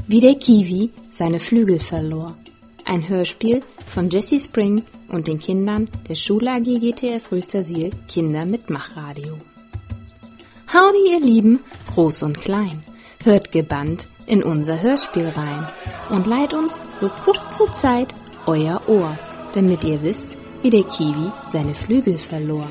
Wie der Kiwi seine Flügel verlor. Ein Hörspiel von Jessie Spring und den Kindern der Schule AG GTS Rüstersiel Kinder mit Machradio. Howdy ihr Lieben, groß und klein, hört gebannt in unser Hörspiel rein und leiht uns für kurze Zeit euer Ohr, damit ihr wisst, wie der Kiwi seine Flügel verlor.